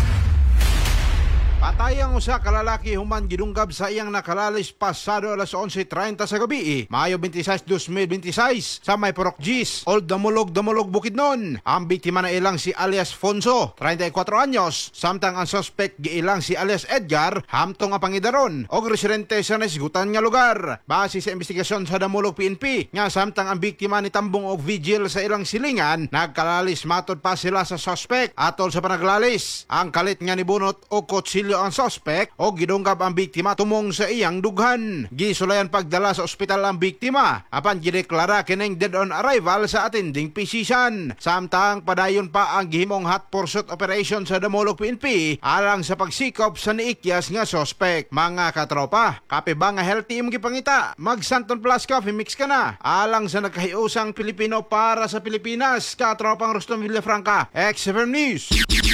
Patay ang usa ka lalaki human gidunggab sa iyang nakalalis pasado alas onse treinta sa gabi, Mayo twenty-six, twenty twenty-six sa may Purok Gis, Old Damulog, Damulog, Bukidnon. Ang biktima na ilang si alias Fonso, thirty-four anyos, samtang ang suspect giilang si alias Edgar, hamtong ang pangidaron og residente sa nasigutan nga lugar. Base sa investigasyon sa Damulog P N P, nga samtang ang biktima ni tambong og vigil sa ilang silingan, nagkalalis matod pa sila sa suspect atol sa panaglalis. Ang kalit nga nibunot og kutsilyo ang suspect o gidunggab ang biktima tumong sa iyang dughan. Gisulayan pagdala sa ospital ang biktima apan gideklara kining dead on arrival sa attending physician. Samtang padayon pa ang gihimong hot pursuit operation sa Damulog P N P alang sa pagsikop sa niikyas nga suspect. Mga katropa, kape ba nga healthy imong gipangita? Mag Santon Plus Coffee Mix ka na alang sa nagkahiusang Pilipino para sa Pilipinas. Katropang Rostom Villafranca, X F M News.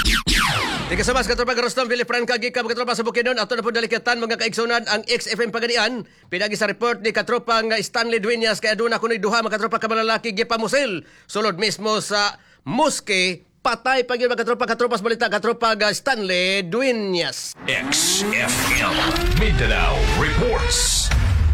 Di kasamas katropa Rostom Villafranca gika mga katropa sa Bukidnon. Ato na po dalikatan mga kaigsunan ang X F M Pagadian. Pinagi sa report ni katropang Stanley Dueñas kay aduna kunoy duha mga katropa ka malalaki gipamusil sulod mismo sa Musque. Patay pag yun mga katropa, katropas balita, katropa Stanley Dueñas. X F M Mindanao Reports.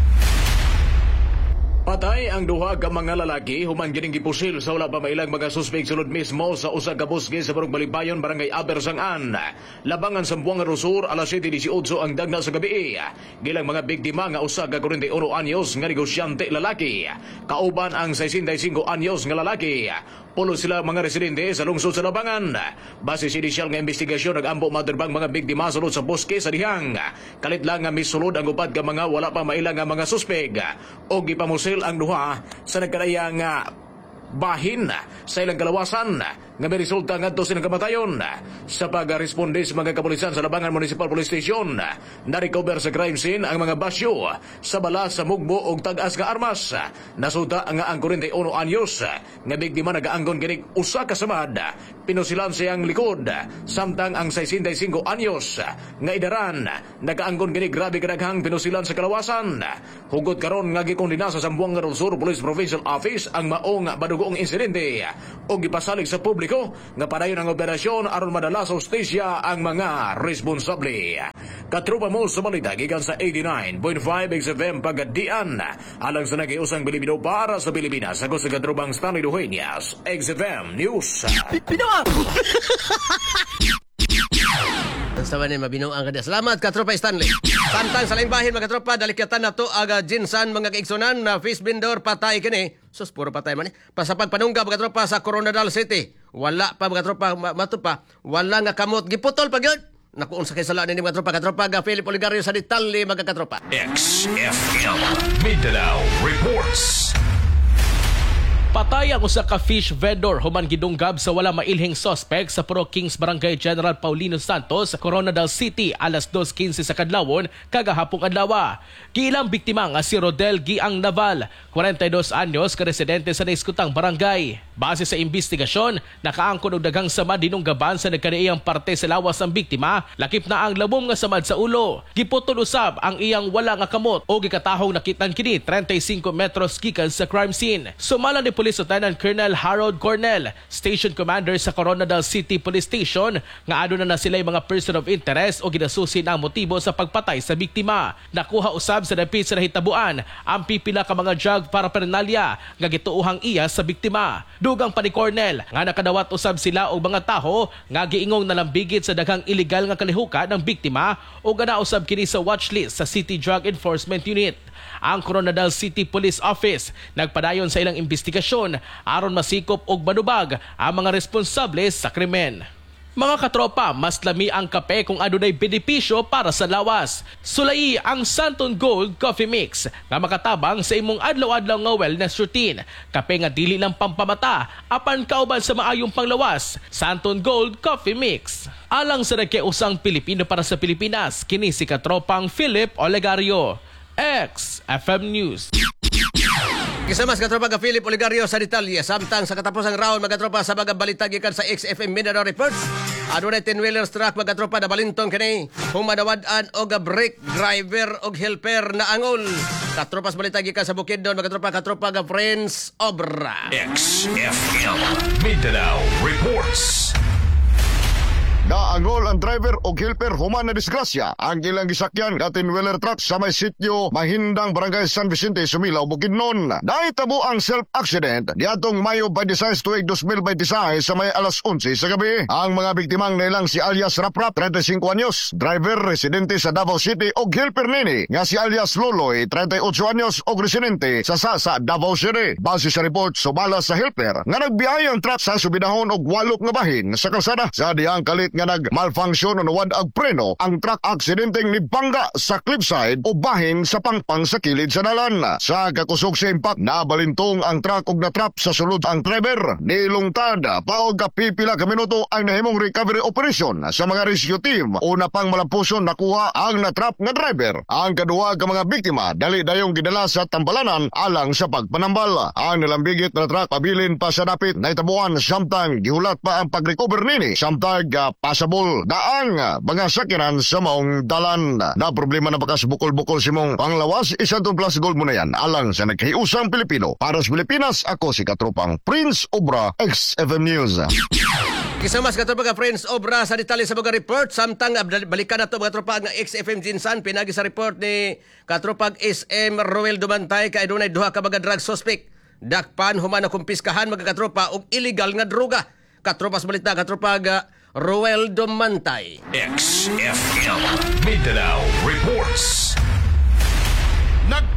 Patay ang duha ka mga lalaki human gining gipusil sa wala pa mailang mga suspek sulod mismo sa usa ka busge sa Barong Balibayon, Barangay Abersangan. Labangan sa Buanga Rosur, alas seven eighteen ang dagna sa gabi. Gilang mga biktima nga usa ka forty-one anyos nga negosyante lalaki. Kauban ang sixty-five anyos nga lalaki. Pulo sila mga residente sa lungsod sa Labangan. Base sa inisyal nga investigasyon, nag-ampo maturbang mga biktima sulod sa boske sa dihang. Kalit lang nga misulod ang upad ka mga wala pa mailang nga mga suspeg. O gipamusil ang duha sa nagkadayang bahin sa ilang kalawasan nga may resulta ngadto silang kamatayon. Sa pagresponde sa mga kapulisan sa Labangan Municipal Police Station, na-recover sa crime scene ang mga basyo sa bala sa mugbo og tag-as nga armas. Nasuta nga ang forty-one anyos nga biktima nagaanggon kinig usa ka samad, pinusilan siyang likod, samtang ang sixty-five anyos nga idaran nagaanggon kinig grabe kadaghang pinusilan sa kalawasan. Hugot karon nga gikondena sa Zamboanga del Sur Police Provincial Office ang maong badugoong insidente o gipasalig sa publiko nga padayon ang operasyon aron madala sa hustisya ang mga responsable. Katropa mo sa balita gikan sa eighty-nine point five X F M Pagadian alang sa nagiusang Pilipino para sa Pilipinas. Ako sa katrobang Stanley Dueñas, X F M News. Ang sawa ni mabinuang kada. Salamat katropa Stanley. Samtang sa laing bahin mga katropa, dalikatan na to aga jinsan mga kaigsunan na fish vendor patay kini. Sus, puro patay man eh. Pasapag panungga mga katropa sa Coronadal City. Wala pa mga katropa, mato pa. Wala nga kamot. Giputol pa yun. Nakuun sa kaisala ni mga katropa. Katropa ga Philip Oligario sa detalye mga katropa. X F M Mindanao Reports. Patay ang usa ka fish vendor human gidunggab sa wala mailhing suspect sa Puro Kings Barangay General Paulino Santos, Coronadal City alas dos quince sa kadlawon kagahapong adlaw. Giilang biktima nga si Rodel Giang Naval, forty-dos anyos, ka residente sa naiskutang barangay. Base sa investigasyon, nakaangkon og daghang samad dinunggaban sa nagkanaiyang parte sa lawas ng biktima, lakip na ang labom nga samad sa ulo. Giputol usab ang iyang wala nga kamot o gikatahong nakitan kini thirty-five metros gikan sa crime scene. Sumala ni Police Lieutenant Colonel Harold Cornell, Station Commander sa Coronadal City Police Station, nga aduna na sila mga person of interest o ginasusin ang motibo sa pagpatay sa biktima. Nakuha usab sa dapit sa nahitabuan ang pipila ka mga drug paraphernalia nga gituuhang iya sa biktima. Dugang pa ni Cornell nga nakadawat usab sila og mga taho nga giingong nalambigit sa daghang illegal nga kalihukan ng biktima o gana usab kini sa watchlist sa City Drug Enforcement Unit. Ang Coronadal City Police Office nagpadayon sa ilang investigasyon aron masikop og manubag ang mga responsable sa krimen. Mga katropa, mas lami ang kape kung adunay benepisyo para sa lawas. Sulay ang Santon Gold Coffee Mix nga makatabang sa imong adlaw-adlaw nga wellness routine. Kape nga dili lang pampamata, apan kauban sa maayong panglawas. Santon Gold Coffee Mix. Alang sa nagkiusang Pilipino para sa Pilipinas, kini si katropang Philip Olegario. X F M News. Kisamas katropa ka Philip Oligario sa detalye. Samtang sa katapusang round mga katropa sa mga balita gikan sa X F M Mindanao Reports. Adunay ten-wheelers truck mga katropa na balintong kini. Humadawad-an og brake driver og helper na angol. Katropa sa balita gikan sa Bukidnon mga katropa katropa ka Friends Obra. X F M Mindanao Reports. Naangol ang driver o helper human na disgrasya ang ilang gisakyan na ten-wheeler truck sa may sityo Mahindang, Barangay San Vicente, Sumilao, Bukidnon. Nahitabo ang self-accident diatong Mayo twenty-six tuig twenty twenty-six sa may alas eleven sa gabi. Ang mga biktimang nailang si alias Raprap, thirty-five anyos, driver residente sa Davao City, og helper nini nga si alias Loloy, thirty-eight anyos, og residente sa Sasa, Davao City. Base sa report, sumala sa helper nga nagbiyahe ang truck sa subidahon og walok nga bahin sa kalsada. Sa diyang kalit nga nag-malfunction o nawad ag preno, ang truck aksidenteng nibangga sa cliffside o bahin sa pangpang sa kilid sa dalan. Sa kakusog sa impact, nabalintong ang truck og natrap sa sulod ang driver. Nilungtad paog kapipila ka minuto ang nahimong recovery operation sa mga rescue team. Una pang malampuson nakuha ang natrap nga driver. Ang kaduwa ka mga biktima dali dayong gidala sa tambalanan alang sa pagpanambal. Ang nalambigit na truck pabilin pa sa dapit na itabuan samtang gihulat pa ang pag-recover nini samtang uh, pasabol daang mga sakiran sa maong dalan. Na problema na bakas bukol-bukol si mong panglawas, isang plus gold mo na yan alang sa naghiusang Pilipino. Para sa Pilipinas, ako si katropang Prince Obra, X F M News. Kisamas katropa ka Friends Obra sa detalye sa mga report. Samtang balikan na ito mga tropa nga X F M Jinsan. Pinagi sa report ni katropag S M Roel Dumantay kay dunay duha ka mga drug suspect. Dakpan human na kumpiskahan mga katropa og illegal nga droga. Katropa sa balita katropag Roel Dumantay. X F M Mindanao Reports. Nag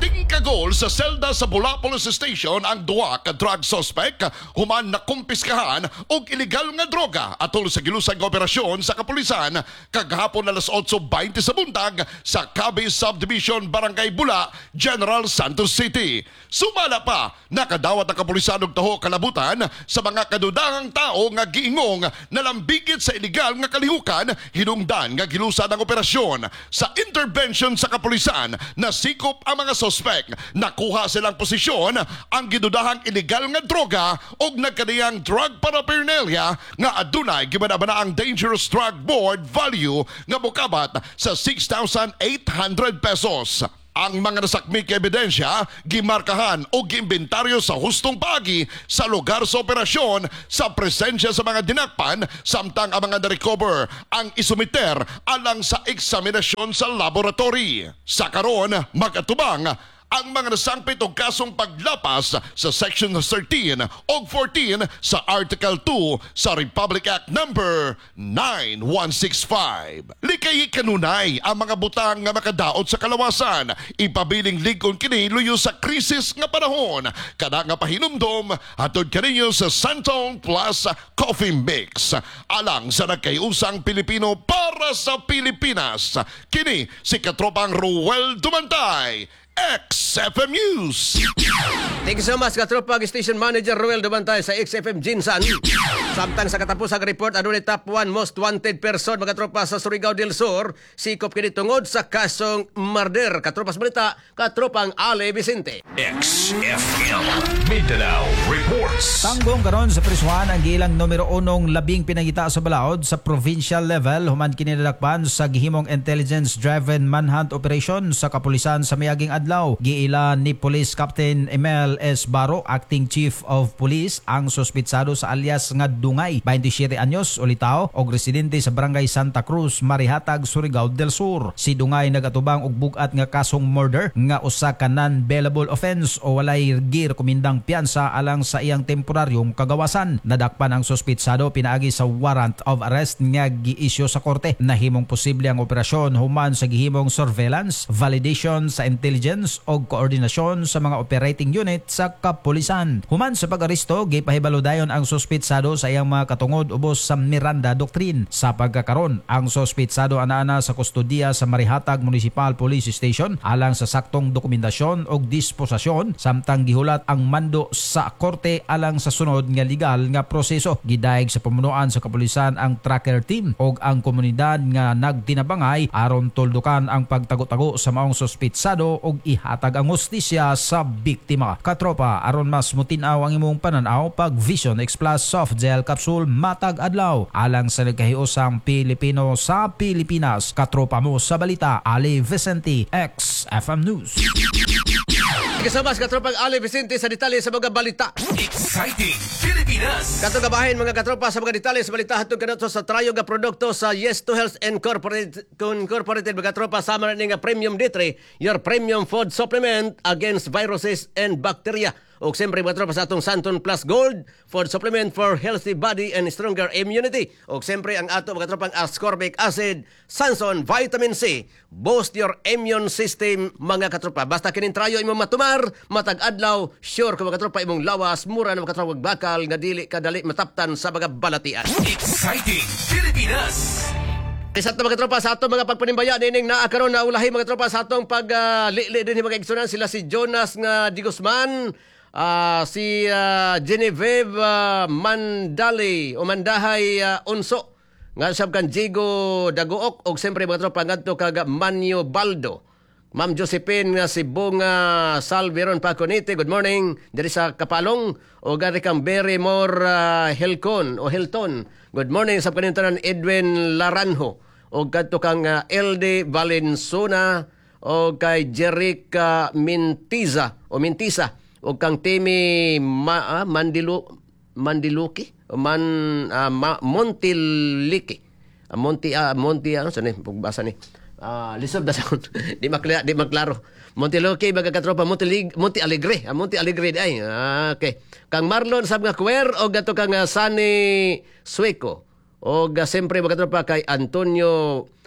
Perting kagol sa selda sa Bula Police Station ang duwa ka drug suspect human na kumpiskahan og illegal nga droga atol sa gilusang nga operasyon sa kapulisan kagahapon alas eight twenty sa buntag sa Cabe Subdivision, Barangay Bula, General Santos City. Sumala pa, nakadawat ang kapulisan og taho kalabutan sa mga kadudangang tao nga giingong nalambigit sa illegal nga kalihukan hinungdan nga gilusan ang operasyon. Sa intervention sa kapulisan, nasikop ang mga suspect. Nakuha silang posisyon ang gidudahang illegal nga droga og nagkaniyang drug paraphernalia nga adunay gibanabana ang Dangerous Drug Board value nga mokabat sa six thousand eight hundred pesos. Ang mga nasakmik ebidensya gimarkahan o giimbentaryo sa hustong pagi sa lugar sa operasyon sa presensya sa mga dinakpan samtang ang mga na-recover ang isumiter alang sa eksaminasyon sa laboratory. Sa karon, mag-atubang ang mga nasangpit og kasong paglapas sa Section thirteen o fourteen sa Article two sa Republic Act Number nine one six five. Likay kanunay ang mga butang nga makadaot sa kalawasan. Ipabiling ligon kini luyo sa krisis nga panahon. Kada nga pahinumdom, hatod kaninyo sa Santon Plus Coffee Mix. Alang sa nagkayusang Pilipino para sa Pilipinas. Kini si katropang Ruel Dumantay, X F M News. Thank you so much, katropang Station Manager Ruel Dumantay sa X F M Jinsan. Samtang sa katapusang report, adunay top one most wanted person mga tropa sa Surigao del Sur, sikop kini tungod sa kasong murder. Katropa sa balita, katropang Ale Vicente. X F M Mindanao Reports. Tanggong karon sa prisuhan ang gilang numero unong labing pinangita sa balaod sa provincial level human kinidakpan sa gihimong intelligence-driven manhunt operation sa kapulisan sa miaging adlaw. Giila ni Police Captain Emel S. Baro, Acting Chief of Police, ang suspitsado sa alias nga Dungay, twenty-seven anyos, ulitaw og residente sa Barangay Santa Cruz, Marihatag, Surigao del Sur. Si Dungay nagatubang og bugat nga kasong murder nga usa ka non-bailable offense o walay girekomendang piyansa alang sa iyang temporaryong kagawasan. Nadakpan ang suspitsado pinaagi sa warrant of arrest nga gi-issue sa korte. Nahimong posible ang operasyon human sa gihimong surveillance, validation sa intelligence o koordinasyon sa mga operating unit sa kapulisan. Human sa pag-aresto, gipahibalo dayon ang suspitsado sa iyang mga katungod ubos sa Miranda Doctrine. Sa pagkakaron, ang suspitsado anaana sa kustodiya sa Marihatag Municipal Police Station alang sa saktong dokumentasyon o disposasyon samtang gihulat ang mando sa korte alang sa sunod nga legal nga proseso. Gidayeg sa pamunuan sa kapulisan ang tracker team o ang komunidad nga nagtinabangay aron tuldukan ang pagtago-tago sa maong suspitsado o ihatag ang hustisya sa biktima. Katropa, aron mas mutinaw ang imong pananaw pag Vision X Plus Soft Gel Capsule matag adlaw alang sa nagkahiusang Pilipino sa Pilipinas. Katropa mo sa balita, Ali Vicente, X F M News. Kasabas katropang Ali Vicente sa detalye sa mga balita. Exciting Pilipinas. Katong kabahin mga katropa sa mga detalye sa balita hatod kanato sa trayo nga produkto sa Yes to Health Incorporated, Incorporated mga katropa sama na nga Premium D three, your premium food supplement against viruses and bacteria. O siyempre mga tropa sa atong Santon Plus Gold, food supplement for healthy body and stronger immunity. O siyempre ang ato mga tropang ascorbic acid, Sanson Vitamin C, boost your immune system mga katropa. Basta kinin trayo imong matumar, matag adlaw, sure ka mga katropa imong lawas, mura na mga katropa bakal nga dili kadali mataptan sa mga balatian. Exciting Pilipinas. Isa ito mga tropa sa atong mga pagpanimbaya nining naakaroon na ulahi mga tropa sa atong pag-liili uh, din mga igsunan sila si Jonas nga Di Guzman, Uh, si uh, Genevieve uh, Mandali o Mandahay uh, Unso nga sab kan Jigo Dagook og siyempre mga tropa ngadto kag Manyo Baldo, Ma'am Josephine nga si Bunga Salveron Paconite, good morning diri sa Kapalong, o gari kang Berrymore uh, Helcon o Hilton, good morning sab kanin tanan Edwin Laranjo o kadto kang uh, L D Valenzuela o kay Jerica Mintiza o Mintisa o kang Temi ma, ah, Mandilu, Mandiluki o Man ah, ma, Montiliki ah, Monti ah, Monti ano sa ni pagbasa ni ah, lisod da sound di makla di maklaro Montiluki baga katropa Monti Monti Alegre ah, Monti Alegre ay ah, okay kang Marlon sab nga Kuwer o gato kang uh, Sunny Sueco o ga siyempre baga katropa kay Antonio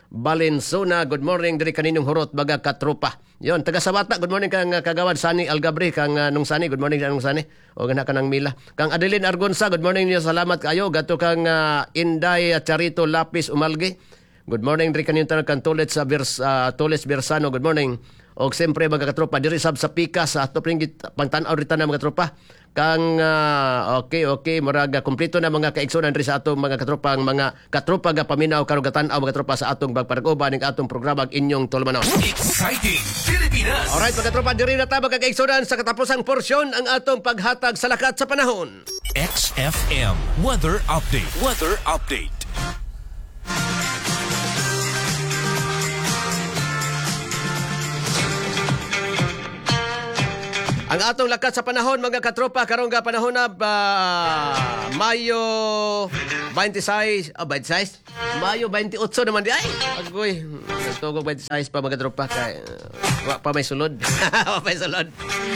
Valenzuela. Good morning diri kaninong hurot baga katropa. Yon, taga Sabata. Good morning kang uh, kagawad Sani Algabri kang uh, nung Sani. Good morning nung Sani. O gana kanang Mila. Kang Adeline Argonza. Good morning niyo. Salamat kayo. Gato kang uh, Inday Charito Lapis Umalgi. Good morning diri kaninong tanan kang Tolet sa Vers, uh, Toles Bersano. Good morning. O siyempre mga katropa diri sab sa Pika sa ato pring pangtan-aw rita na mga katropa. Kang uh, okay okay muraga kumpleto na mga kaigsunan diri sa atong mga katropang mga katropa ga paminaw karon gatan-aw mga katropa sa atong pagparag-uban ning atong programa inyong tulumanon. Exciting Pilipinas! Alright mga katropa, diri na ta mga kaigsunan sa katapusang porsyon ang atong paghatag sa lakat sa panahon. X F M Weather Update. Weather Update. Ang atong lakat sa panahon mga katropa karong ga panahon na uh, Mayo twenty-six, oh twenty-six, Mayo twenty-eight naman di ay. Agoy, nagtugog twenty-six pa mga katropa kay uh, wa pa may sulod. Wa pa may sulod.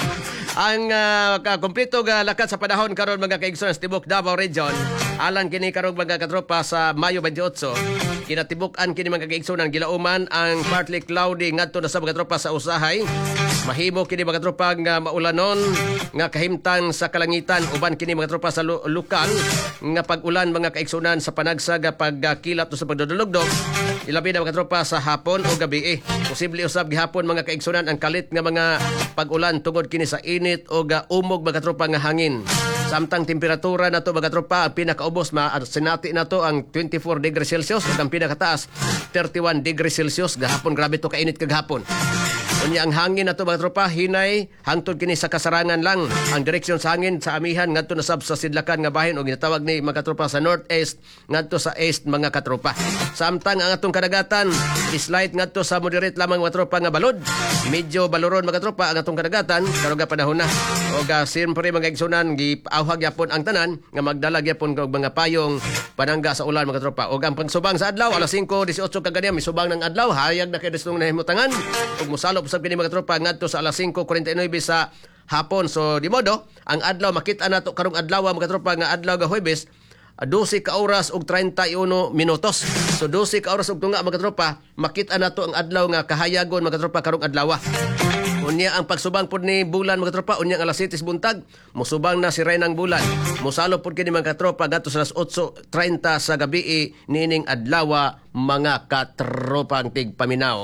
Ang uh, kompleto ga lakat sa panahon karon mga kaigsoon sa tibok Davao Region. Alang kini karong mga katropa sa Mayo twenty-eight. Kinatibukan kini mga kaigsoon ang gilauman ang partly cloudy ngadto na sa mga katropa sa usahay. Mahimo kini mga tropa nga maulanon nga kahimtang sa kalangitan uban kini mga tropa sa lu- lokal nga pag-ulan mga kaigsunan sa panagsag pagkilat o sa pagdudulugdog ilabi na mga tropa sa hapon o gabi. Posible usab gihapon mga kaigsunan ang kalit nga mga pag-ulan tungod kini sa init o ga umog mga tropa nga hangin. Samtang temperatura nato mga tropa ang pinakaubos ma sinati nato ang twenty-four degrees Celsius ug ang pinakataas thirty-one degrees Celsius gahapon. Grabe to kainit kagahapon. Unya ang hangin nato mga tropa hinay hangtod kini sa kasarangan lang. Ang direksyon sa hangin sa amihan ngadto na sab sa sidlakan nga bahin o ginatawag ni mga tropa sa northeast ngadto sa east mga katropa. Samtang ang atong kadagatan slight ngadto sa moderate lamang mga tropa nga balod. Medyo baloron mga tropa ang atong kadagatan karon ga panahon na. O ga siyempre mga igsunan giawhag yapon ang tanan nga magdala gyapon og mga payong panangga sa ulan mga tropa. O ang pagsubang sa adlaw alas five eighteen kagania misubang ng adlaw hayag na kay destong nahimutangan ug mosalop sa kini mga tropa ngadto sa alas five forty-nine sa hapon. So di modo ang adlaw makita nato karong adlaw mga tropa nga adlaw ga Huwebes twelve ka oras ug thirty-one minutos. So twelve ka oras ug tunga mga tropa makita nato ang adlaw nga kahayagon mga tropa karong adlaw. Unya ang pagsubang pod ni bulan mga tropa unya ang alas seven buntag musubang na si Renang bulan. Mosalop pod kini mga tropa ngadto sa alas eight thirty sa gabi nining adlaw mga katropa ang tigpaminaw.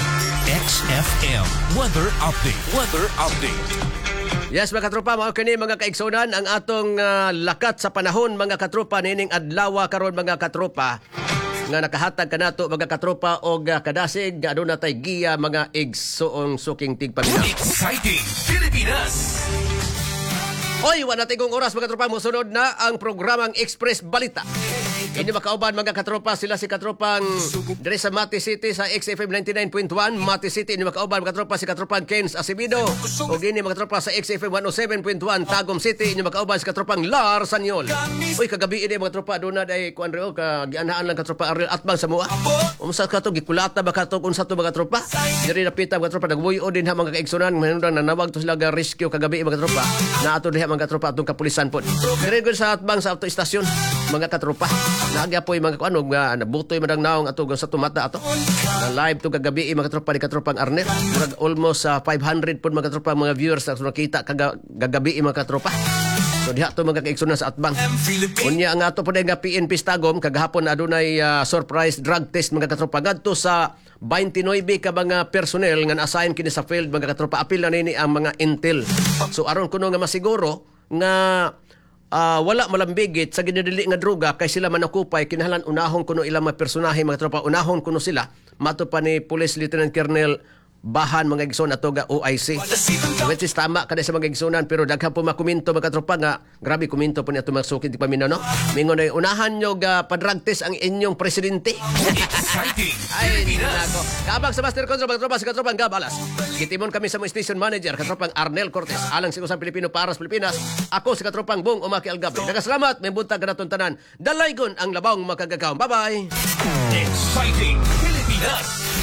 X F M Weather Update. Weather Update. Yes mga katropa, mao kini mga kaigsunan ang atong uh, lakat sa panahon mga katropa nining adlaw karon mga katropa nga nakahatag kanato mga katropa og uh, kadasig nga aduna tay giya mga igsuong suking tigpaminaw. Exciting Pilipinas. Oy, wala tigong oras mga katropa, mosunod na ang programang Express Balita. Inyo makauban mga katropa, sila si katropang diri sa Mati City sa X F M ninety-nine point one. Mati City, inyo makauban mga katropa si katropang Kens Acevedo. O gini mga katropa sa X F M one oh seven point one Tagum City, inyo makauban si katropang Lar Sanyol. Uy, kagabi ini mga katropa, doon na day kuan reo, kagianahan lang katropa Ariel Atbang sa mua. Umsa ka to, gikulata ba ka to kung sa to mga katropa? Diri napita mga katropa, nagbuyo din ha mga kaigsunan, manunang nanawag to sila ga rescue kagabi mga katropa. Na ato diha mga katropa atong kapulisan po. Diri ko sa Atbang sa auto istasyon mga katropa. Nagya po yung mga ano, nga nabutoy madang naong ato sa tumata ato. Na live to kagabi mga katropa ni katropang Arnel. Murag almost uh, five hundred po mga katropa mga viewers na nakita kagabi mga katropa. So diha to mga kaigsunan sa Atbang. Unya ang ato po nga P N P Stagom kagahapon adunay uh, surprise drug test mga katropa ngadto sa twenty-nine ka mga personnel nga na-assign kini sa field mga katropa. Apil na nini ang mga intel. So aron kuno nga masiguro nga Uh, wala malambigit sa ginadili nga droga kay sila manakupay kinahanglan unahon kuno ilang mga personahe mga tropa unahon kuno sila mato pa ni Police Lieutenant Colonel Bahan mga igsoon ato ga O I C. Which is tama kada sa mga igsoonan pero daghan po makuminto mga tropa nga grabe kuminto po ni ato mga sukid di paminaw no. Mingon ay unahan nyo ga pa-drug test ang inyong presidente. Ay nako. Kabag sa Master Control mga tropa sa katropang Gabalas. Gitimon kami sa mga station manager katropang Arnel Cortez alang sa usang Pilipino para sa Pilipinas. Ako si katropang Bong Umaki Algabe. Nagasalamat may buntag kanaton tanan. Dalaygon ang labawng makagagaw. Bye-bye. Exciting Pilipinas.